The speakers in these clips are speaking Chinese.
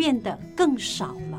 变得更少了。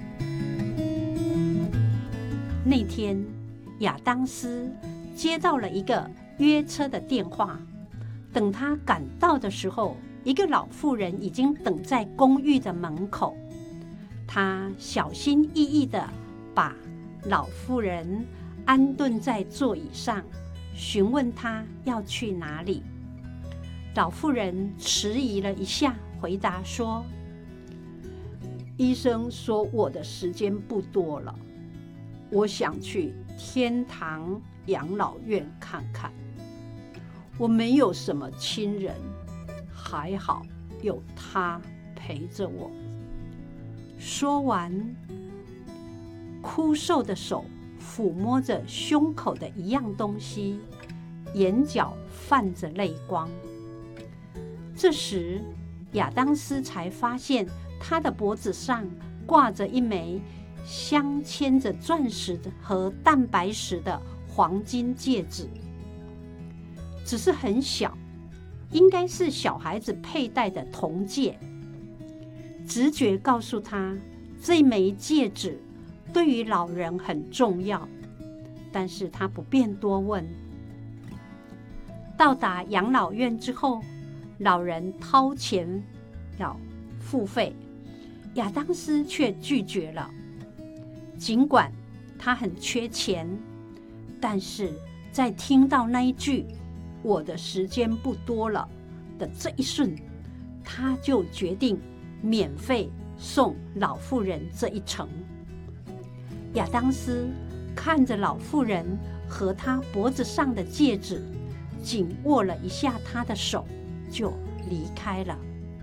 那天，亚当斯接到了一个约车的电话。等他赶到的时候，一个老妇人已经等在公寓的门口。他小心翼翼地把老妇人安顿在座椅上，询问她要去哪里。老妇人迟疑了一下，回答说：“医生说我的时间不多了，我想去天堂养老院看看。我没有什么亲人，还好有他陪着我。”说完，枯瘦的手抚摸着胸口的一样东西，眼角泛着泪光。这时，亚当斯才发现他的脖子上挂着一枚镶嵌着钻石和蛋白石的黄金戒指，只是很小，应该是小孩子佩戴的铜戒。直觉告诉他，这枚戒指对于老人很重要，但是他不便多问。到达养老院之后，老人掏钱要付费，亚当斯却拒绝了。尽管他很缺钱，但是在听到那一句“我的时间不多了”的这一瞬，他就决定免费送老妇人这一程。亚当斯看着老妇人和他脖子上的戒指，紧握了一下他的手，就离开了。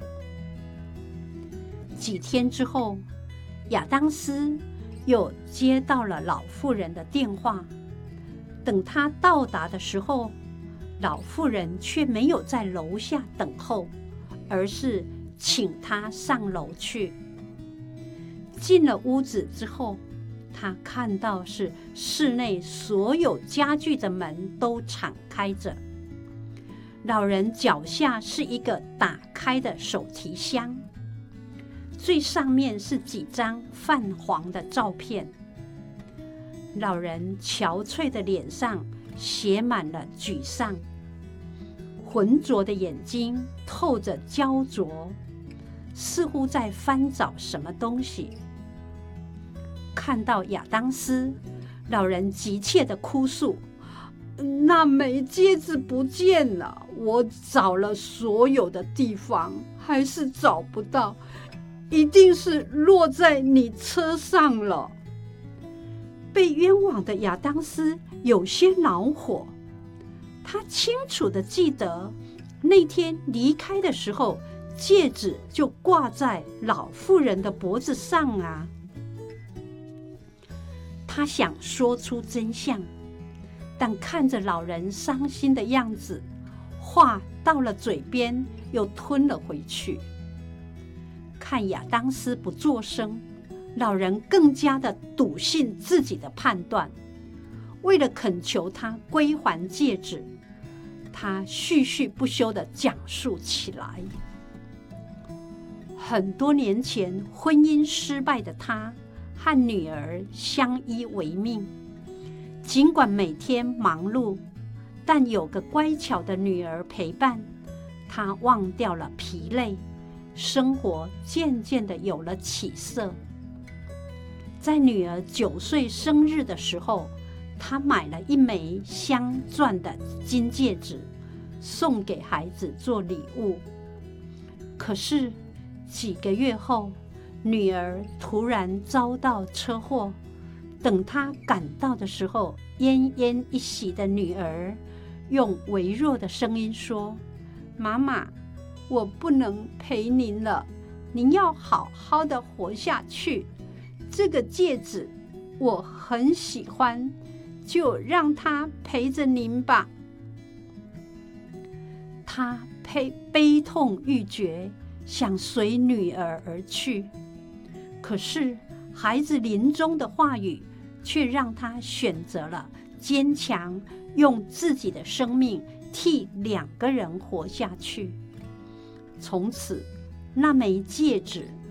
几天之后，亚当斯又接到了老妇人的电话。等他到达的时候，老妇人却没有在楼下等候，而是请他上楼去。进了屋子之后，他看到是室内所有家具的门都敞开着。老人脚下是一个打开的手提箱，最上面是几张泛黄的照片。老人憔悴的脸上写满了沮丧，浑浊的眼睛透着焦灼，似乎在翻找什么东西。看到亚当斯，老人急切地哭诉：“那枚戒指不见了，我找了所有的地方，还是找不到，一定是落在你车上了。”被冤枉的亚当斯有些恼火，他清楚地记得那天离开的时候，戒指就挂在老妇人的脖子上啊。他想说出真相，但看着老人伤心的样子，话到了嘴边又吞了回去。看亚当斯不作声，老人更加的笃信自己的判断。为了恳求他归还戒指，他絮絮不休地讲述起来。很多年前，婚姻失败的他和女儿相依为命，尽管每天忙碌，但有个乖巧的女儿陪伴，他忘掉了疲累，生活渐渐地有了起色。在女儿9岁生日的时候，他买了一枚镶钻的金戒指，送给孩子做礼物。可是几个月后，女儿突然遭到车祸。等他赶到的时候，奄奄一息的女儿用微弱的声音说：“妈妈，我不能陪您了，您要好好的活下去。这个戒指我很喜欢，就让它陪着您吧。”他悲痛欲绝，想随女儿而去，可是孩子临终的话语却让他选择了坚强，用自己的生命替2个人活下去。从此，那枚戒指